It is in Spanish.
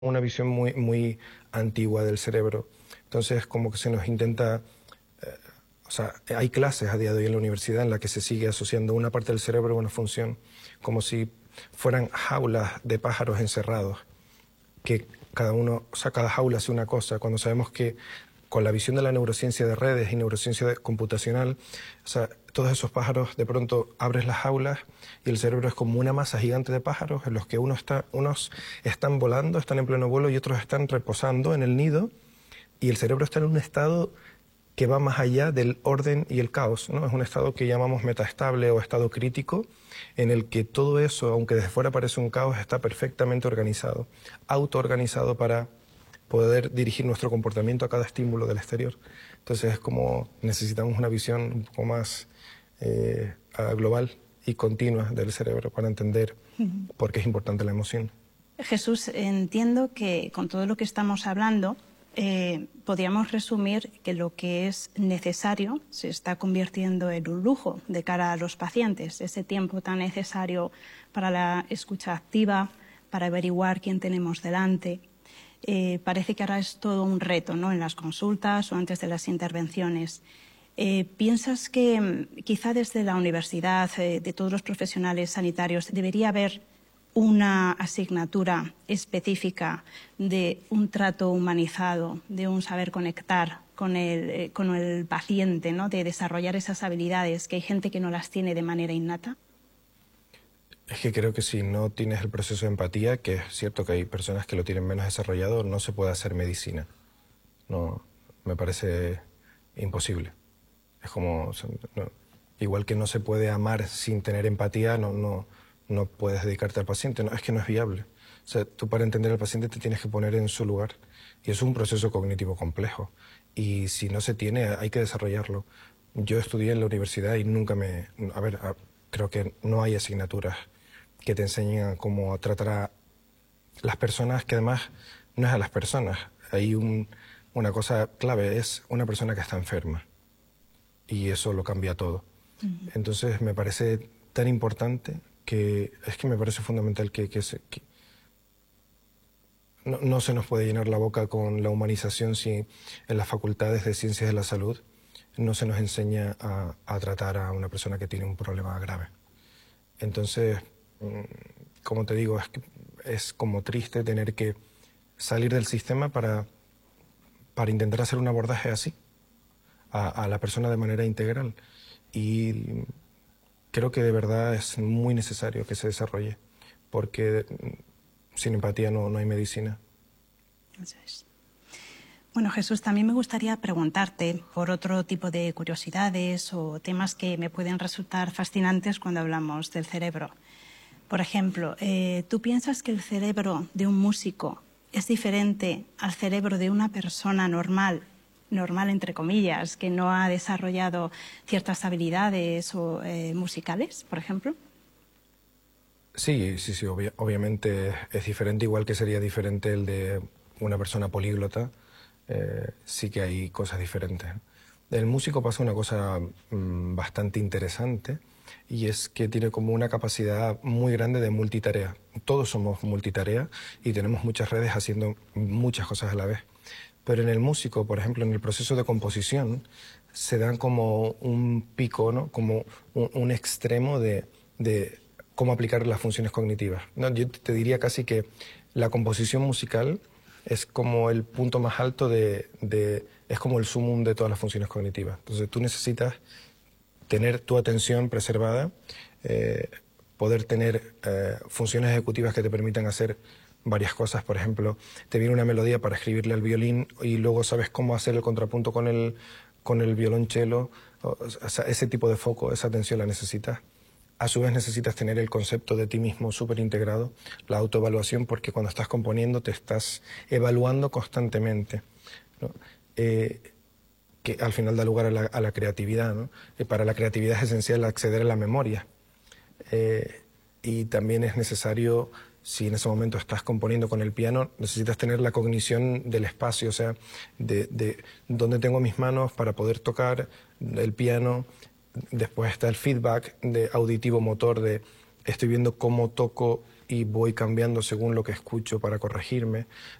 una visión muy antigua del cerebro. Entonces, como que se nos intenta... O sea, hay clases a día de hoy en la universidad en la que se sigue asociando una parte del cerebro a una función, como si fueran jaulas de pájaros encerrados, que cada uno, o sea, cada jaula hace una cosa, cuando sabemos que con la visión de la neurociencia de redes y neurociencia computacional, o sea, todos esos pájaros, de pronto abres las jaulas y el cerebro es como una masa gigante de pájaros en los que unos están volando, están en pleno vuelo y otros están reposando en el nido, y el cerebro está en un estado que va más allá del orden y el caos, ¿no? Es un estado que llamamos metaestable o estado crítico, en el que todo eso, aunque desde fuera parece un caos, está perfectamente organizado, autoorganizado para poder dirigir nuestro comportamiento a cada estímulo del exterior. Entonces es como necesitamos una visión un poco más global y continua del cerebro para entender por qué es importante la emoción. Jesús, entiendo que con todo lo que estamos hablando, podríamos resumir que lo que es necesario se está convirtiendo en un lujo de cara a los pacientes. Ese tiempo tan necesario para la escucha activa, para averiguar quién tenemos delante. Parece que ahora es todo un reto, ¿no?, en las consultas o antes de las intervenciones. ¿Piensas que quizá desde la universidad, de todos los profesionales sanitarios, debería haber una asignatura específica de un trato humanizado, de un saber conectar con el paciente, ¿no?, de desarrollar esas habilidades que hay gente que no las tiene de manera innata? Es que creo que si no tienes el proceso de empatía, que es cierto que hay personas que lo tienen menos desarrollado, no se puede hacer medicina. No, me parece imposible. Es como, o sea, igual que no se puede amar sin tener empatía, no puedes dedicarte al paciente. No, es que no es viable. O sea, tú para entender al paciente te tienes que poner en su lugar. Y es un proceso cognitivo complejo. Y si no se tiene, hay que desarrollarlo. Yo estudié en la universidad y nunca me... creo que no hay asignaturas que te enseñen a cómo tratar a las personas, que además no es a las personas. Hay una cosa clave, es una persona que está enferma. Y eso lo cambia todo. Entonces me parece tan importante que me parece fundamental que no se nos puede llenar la boca con la humanización si en las facultades de ciencias de la salud no se nos enseña a tratar a una persona que tiene un problema grave. Entonces, como te digo, es como triste tener que salir del sistema para intentar hacer un abordaje así a la persona de manera integral. Y creo que de verdad es muy necesario que se desarrolle, porque sin empatía no hay medicina. Eso es. Bueno, Jesús, también me gustaría preguntarte por otro tipo de curiosidades o temas que me pueden resultar fascinantes cuando hablamos del cerebro. Por ejemplo, ¿tú piensas que el cerebro de un músico es diferente al cerebro de una persona normal entre comillas, que no ha desarrollado ciertas habilidades musicales, por ejemplo? Sí, obviamente es diferente, igual que sería diferente el de una persona políglota. Sí que hay cosas diferentes. Del músico pasa una cosa bastante interesante, y es que tiene como una capacidad muy grande de multitarea. Todos somos multitarea y tenemos muchas redes haciendo muchas cosas a la vez. Pero en el músico, por ejemplo, en el proceso de composición, se dan como un pico, ¿no?, como un extremo de cómo aplicar las funciones cognitivas, ¿no? Yo te diría casi que la composición musical es como el punto más alto es como el sumum de todas las funciones cognitivas. Entonces tú necesitas tener tu atención preservada, poder tener funciones ejecutivas que te permitan hacer varias cosas. Por ejemplo, te viene una melodía para escribirle al violín y luego sabes cómo hacer el contrapunto con el violonchelo. O sea, ese tipo de foco, esa atención la necesitas. A su vez necesitas tener el concepto de ti mismo súper integrado, la autoevaluación, porque cuando estás componiendo te estás evaluando constantemente, ¿no? Que al final da lugar a la creatividad, ¿no? Y para la creatividad es esencial acceder a la memoria. Y también es necesario, si en ese momento estás componiendo con el piano, necesitas tener la cognición del espacio, o sea, de dónde tengo mis manos para poder tocar el piano. Después está el feedback de auditivo motor, de estoy viendo cómo toco y voy cambiando según lo que escucho para corregirme.